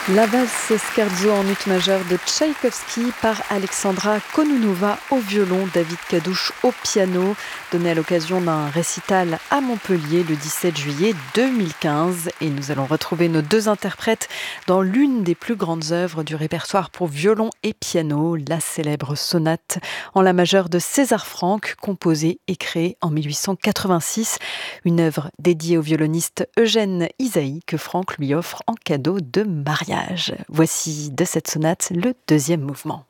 La valse scherzo en ut majeur de Tchaïkovski par Alexandra Kononova au violon, David Kadouche au piano, donné à l'occasion d'un récital à Montpellier le 17 juillet 2015. Et nous allons retrouver nos deux interprètes dans l'une des plus grandes œuvres du répertoire pour violon et piano, la célèbre sonate en la majeure de César Franck, composée et créée en 1886. Une œuvre dédiée au violoniste Eugène Ysaÿe que Franck lui offre en cadeau de mariage. Voici de cette sonate le deuxième mouvement.